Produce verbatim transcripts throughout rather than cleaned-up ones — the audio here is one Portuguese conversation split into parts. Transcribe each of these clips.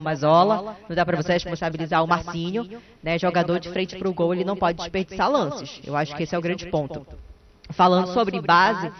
Mazola, não dá para você responsabilizar o Marcinho, né? Jogador de frente para o gol, ele não pode desperdiçar lances. Eu acho que esse é o grande ponto. Falando sobre base,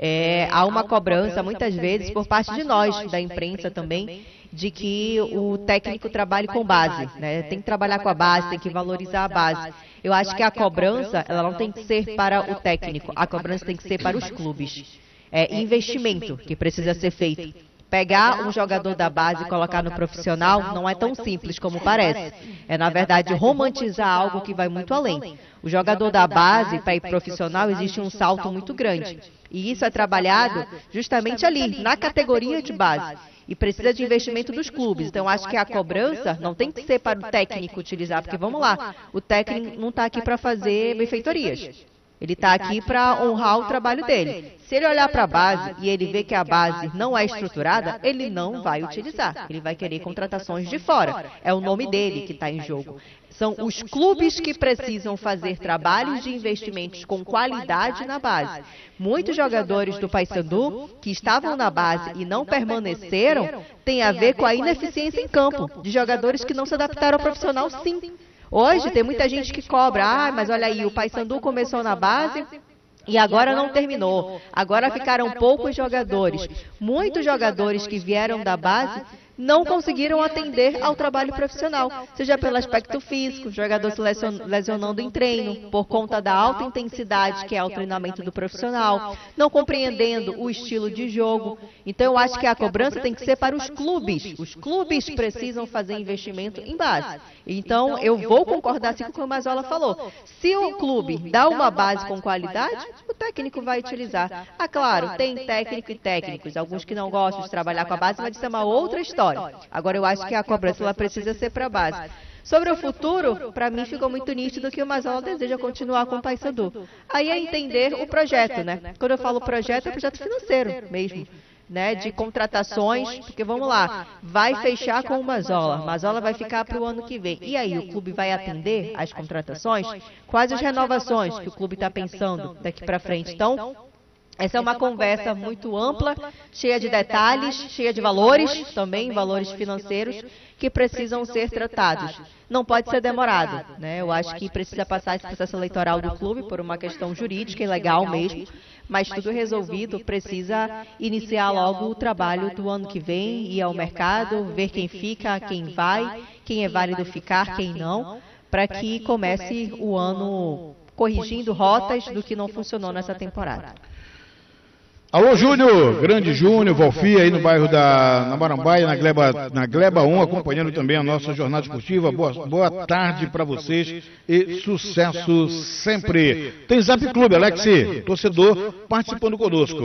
é, há uma cobrança muitas vezes por parte de nós, da imprensa também, de que o técnico trabalhe com base, né? Tem que trabalhar com a base, tem que valorizar a base. Eu acho que a cobrança, ela não tem que ser para o técnico, a cobrança tem que ser para os clubes. É investimento que precisa ser feito. Pegar um jogador da base e colocar no profissional não é tão simples como parece. É, na verdade, romantizar algo que vai muito além. O jogador da base, para ir profissional, existe um salto muito grande. E isso é trabalhado justamente ali, na categoria de base. E precisa de investimento dos clubes. Então, acho que a cobrança não tem que ser para o técnico utilizar, porque, vamos lá, o técnico não está aqui para fazer benfeitorias. Ele está aqui para honrar o trabalho dele. Se ele olhar para a base e ele ver que a base não é estruturada, ele não vai utilizar. Ele vai querer contratações de fora. É o nome dele que está em jogo. São os clubes que precisam fazer trabalhos de investimentos com qualidade na base. Muitos jogadores do Paysandu que estavam na base e não permaneceram têm a ver com a ineficiência em campo, de jogadores que não se adaptaram ao profissional, sim. Hoje tem muita gente que cobra, ah, mas olha aí, o Paysandu começou na base e agora não terminou. Agora ficaram poucos jogadores. Muitos jogadores que vieram da base não conseguiram atender ao trabalho profissional, seja pelo aspecto físico, jogador se lesionando em treino, por conta da alta intensidade que é o treinamento do profissional, não compreendendo o estilo de jogo. Então eu acho que a cobrança tem que ser para os clubes. Os clubes precisam fazer investimento em base. Então eu vou concordar assim com o que o Mazola falou. Se o clube dá uma base com qualidade, o técnico vai utilizar. Ah, claro, tem técnico e técnicos, alguns que não gostam de trabalhar com a base, mas isso é uma outra história. Agora eu acho que a cobrança ela precisa ser para a base. Sobre o futuro, para mim ficou muito nítido que o Mazola deseja continuar com o Paysandu. Aí é entender o projeto, né? Quando eu falo projeto, é projeto financeiro mesmo, né? De contratações, porque vamos lá, vai fechar com o Mazola, Mazola vai ficar para o ano que vem. E aí, o clube vai atender às contratações? Quais as renovações que o clube está pensando daqui para frente? Então, essa é uma conversa muito ampla, cheia de detalhes, cheia de valores, também valores financeiros, que precisam ser tratados. Não pode ser demorado, né? Eu acho que precisa passar esse processo eleitoral do clube por uma questão jurídica e legal mesmo, mas tudo resolvido, precisa iniciar logo o trabalho do ano que vem, ir ao mercado, ver quem fica, quem vai, quem é válido ficar, quem não, para que comece o ano corrigindo rotas do que não funcionou nessa temporada. Alô, Júnior, grande Júnior, Valfia, aí no bairro da na Marambaia, na Gleba, na Gleba um, acompanhando também a nossa jornada esportiva. Boa, boa tarde para vocês e sucesso sempre. Tem Zap Clube, Alex, torcedor, participando conosco.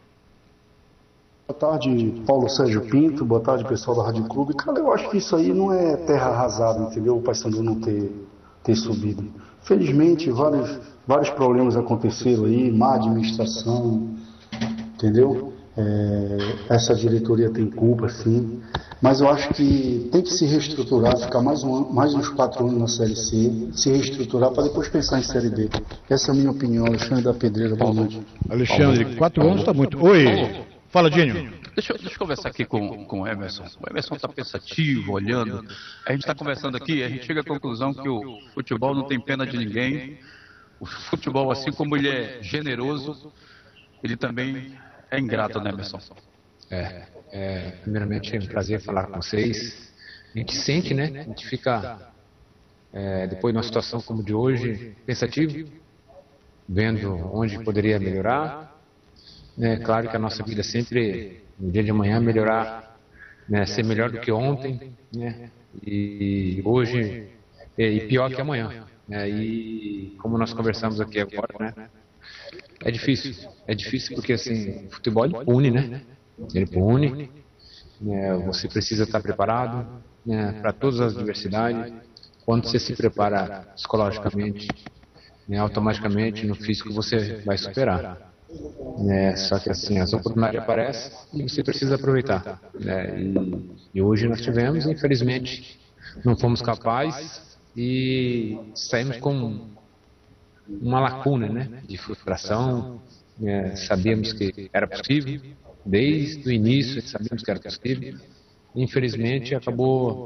Boa tarde, Paulo Sérgio Pinto, boa tarde, pessoal da Rádio Clube. Cara, eu acho que isso aí não é terra arrasada, entendeu? O Paysandu não ter, ter subido. Felizmente, vários, vários problemas aconteceram aí, má administração, entendeu? É, essa diretoria tem culpa, sim, mas eu acho que tem que se reestruturar, ficar mais, um, mais uns quatro anos na Série C, se reestruturar para depois pensar em Série B. Essa é a minha opinião. Alexandre da Pedreira, boa noite. Alexandre, quatro anos está muito. Oi, fala, Dinho. Deixa, deixa eu conversar aqui com, com o Emerson. O Emerson está pensativo, olhando. A gente está conversando aqui, a gente chega à conclusão que o futebol não tem pena de ninguém. O futebol, assim como ele é generoso, ele também é ingrato, né, Emerson? É, é, primeiramente é um prazer falar com vocês. A gente sente, né? A gente fica, é, depois de uma situação como de hoje, pensativo, vendo onde poderia melhorar. É claro que a nossa vida sempre, no dia de amanhã, melhorar, né, ser melhor do que ontem, né? E hoje, e pior que amanhã. Né, e como nós conversamos aqui agora, né? É difícil, é difícil porque assim, o futebol ele pune, né? Ele pune, né? Você precisa estar preparado, né, para todas as adversidades. Quando você se prepara psicologicamente, né, automaticamente no físico você vai superar. Né? Só que assim, as oportunidades aparecem e você precisa aproveitar. Né? E, e hoje nós tivemos, infelizmente, não fomos capazes e saímos com uma lacuna, né, de frustração. É, sabíamos que era possível, desde o início sabíamos que era possível, infelizmente acabou